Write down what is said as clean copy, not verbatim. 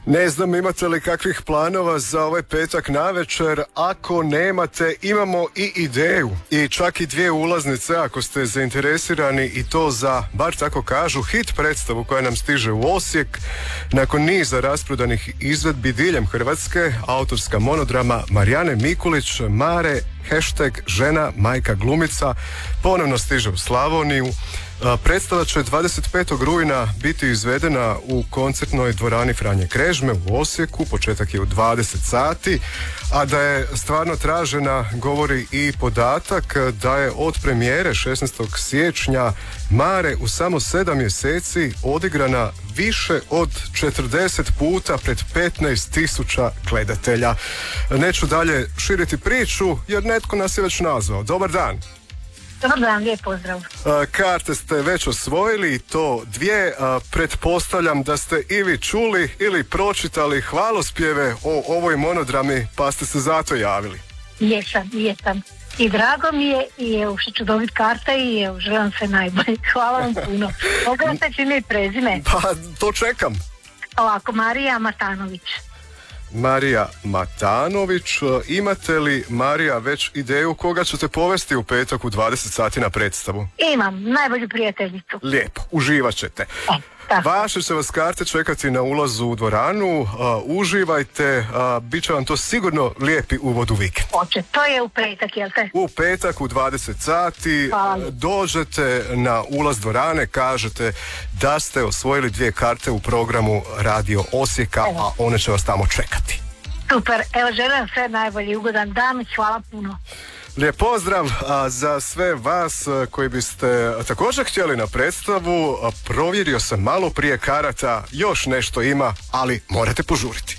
Ne znam imate li kakvih planova za ovaj petak navečer. Ako nemate, imamo i ideju i čak i 2 ulaznice ako ste zainteresirani, i to za, bar tako kažu, hit predstavu koja nam stiže u Osijek. Nakon niza rasprodanih izvedbi diljem Hrvatske, autorska monodrama Marijane Mikulić, Mare, #žena, majka glumica, ponovno stiže u Slavoniju. Predstava će 25. rujna biti izvedena u koncertnoj dvorani Franje Krežme u Osijeku, početak je u 20 sati, a da je stvarno tražena govori i podatak da je od premijere 16. siječnja Mare u samo 7 mjeseci odigrana više od 40 puta pred 15.000 gledatelja. Neću dalje širiti priču jer netko nas je već nazvao. Dobar dan. Dobar dan, lijep pozdrav. Karte ste već osvojili, to 2. Pretpostavljam da ste i vi čuli ili pročitali hvalospjeve o ovoj monodrami, pa ste se zato javili. Jesam. I drago mi je i evo što ću dobiti karte i evo želim se najbolje. Hvala vam puno. Mogu vam se ime i prezime? Pa to čekam. Ovako, Marija Matanović. Marija Matanović. Imate li, Marija, već ideju koga ćete povesti u petak u 20 sati na predstavu? Imam, najbolju prijateljicu. Lijepo, uživat ćete. Vaše će vas karte čekati na ulazu u dvoranu. Uživajte, bit će vam to sigurno lijepi uvod u vikend. Hoće, to je u petak, jel te? U petak u 20 sati dođete na ulaz dvorane, kažete da ste osvojili 2 karte u programu Radio Osijeka, a one će vas tamo čekati. Super, evo želim sve najbolje, ugodan dan i hvala puno. Lijep pozdrav za sve vas koji biste također htjeli na predstavu. Provjerio sam malo prije karata, još nešto ima, ali morate požuriti.